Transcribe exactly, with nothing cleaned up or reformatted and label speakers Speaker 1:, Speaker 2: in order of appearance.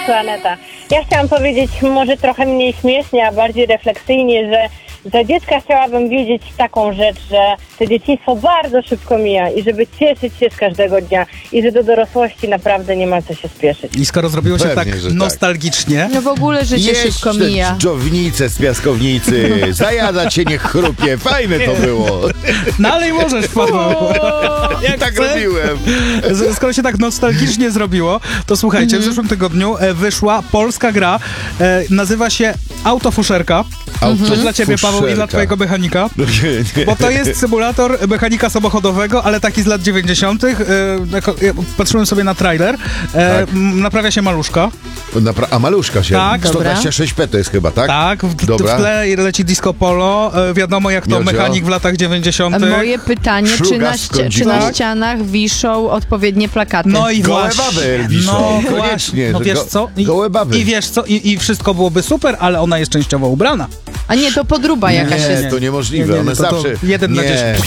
Speaker 1: tu Aneta. Ja chciałam powiedzieć może trochę mniej śmiesznie, a bardziej refleksyjnie, że za dziecka chciałabym wiedzieć taką rzecz, że to dzieciństwo bardzo szybko mija i żeby cieszyć się z każdego dnia i że do dorosłości naprawdę nie ma co się spieszyć.
Speaker 2: I skoro zrobiło się
Speaker 3: Pewnie,
Speaker 2: tak
Speaker 3: że tak.
Speaker 2: nostalgicznie...
Speaker 4: No w ogóle życie
Speaker 3: Jeść
Speaker 4: szybko
Speaker 3: te
Speaker 4: mija.
Speaker 3: dżdżownice z piaskownicy, zajadać się niech chrupie, fajne to było.
Speaker 2: Dalej możesz, Paweł. Jak
Speaker 3: Tak
Speaker 2: chcesz.
Speaker 3: robiłem.
Speaker 2: Z- Skoro się tak nostalgicznie zrobiło, to słuchajcie, w zeszłym tygodniu e, wyszła polska gra, e, nazywa się Autofuszerka. To jest dla ciebie, Paweł, i dla
Speaker 3: Autofuszerka.
Speaker 2: twojego mechanika.
Speaker 3: Nie.
Speaker 2: Bo to jest symulator mechanika samochodowego, ale taki z lat dziewięćdziesiątych. E, jako- ja patrzyłem sobie na trailer. E,
Speaker 3: Tak.
Speaker 2: m, Naprawia się maluszka.
Speaker 3: Napra- A maluszka się.
Speaker 2: Tak.
Speaker 3: sto dwadzieścia sześć p to jest chyba, tak?
Speaker 2: Tak, w,
Speaker 3: Dobra.
Speaker 2: w tle leci disco polo. E, wiadomo, jak to
Speaker 3: Miodzio.
Speaker 2: mechanik w latach
Speaker 4: A
Speaker 2: dziewięćdziesiątych.
Speaker 4: moje pytanie, czy
Speaker 3: Szluga
Speaker 4: na,
Speaker 3: z
Speaker 4: ści- czy na
Speaker 3: kądziku.
Speaker 4: ścianach wiszą odpowiednie plakaty?
Speaker 2: No i
Speaker 3: Gołe
Speaker 2: właśnie.
Speaker 3: baby wiszą.
Speaker 2: No
Speaker 3: Koniecznie,
Speaker 2: właśnie. No
Speaker 3: że
Speaker 2: wiesz
Speaker 3: go-
Speaker 2: co? I,
Speaker 3: gołe baby.
Speaker 2: I wiesz co? I, I wszystko byłoby super, ale ona jest częściowo ubrana.
Speaker 4: A nie, to podróba jakaś
Speaker 3: Nie,
Speaker 4: jest.
Speaker 3: to niemożliwe.
Speaker 2: Nie, nie,
Speaker 3: One
Speaker 2: to- to
Speaker 3: zawsze...
Speaker 2: jeden na
Speaker 3: nie.
Speaker 2: dziesięć.